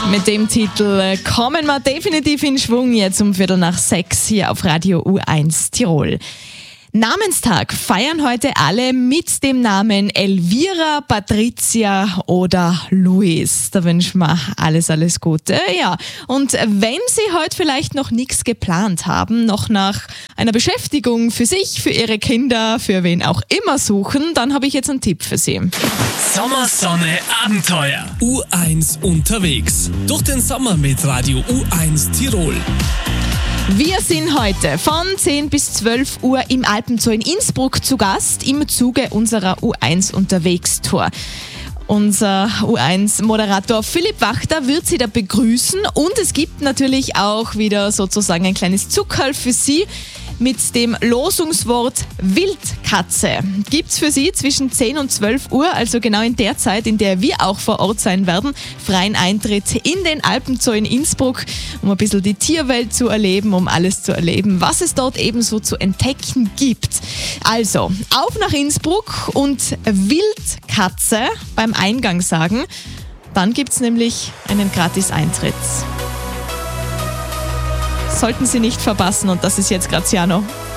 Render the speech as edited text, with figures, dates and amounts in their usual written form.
Mit dem Titel kommen wir definitiv in Schwung jetzt um 5:45 hier auf Radio U1 Tirol. Namenstag feiern heute alle mit dem Namen Elvira, Patricia oder Luis. Da wünschen wir alles Gute. Ja, und wenn Sie heute vielleicht noch nichts geplant haben, noch nach einer Beschäftigung für sich, für Ihre Kinder, für wen auch immer suchen, dann habe ich jetzt einen Tipp für Sie. Sommersonne Abenteuer. U1 unterwegs. Durch den Sommer mit Radio U1 Tirol. Wir sind heute von 10 bis 12 Uhr im Alpenzoo in Innsbruck zu Gast im Zuge unserer U1 Unterwegs-Tour. Unser U1-Moderator Philipp Wachter wird Sie da begrüßen und es gibt natürlich auch wieder sozusagen ein kleines Zuckerl für Sie. Mit dem Losungswort Wildkatze gibt's für Sie zwischen 10 und 12 Uhr, also genau in der Zeit, in der wir auch vor Ort sein werden, freien Eintritt in den Alpenzoo in Innsbruck, um ein bisschen die Tierwelt zu erleben, um alles zu erleben, was es dort ebenso zu entdecken gibt. Also, auf nach Innsbruck und Wildkatze beim Eingang sagen, dann gibt's nämlich einen Gratis-Eintritt. Sollten Sie nicht verpassen und das ist jetzt Graziano.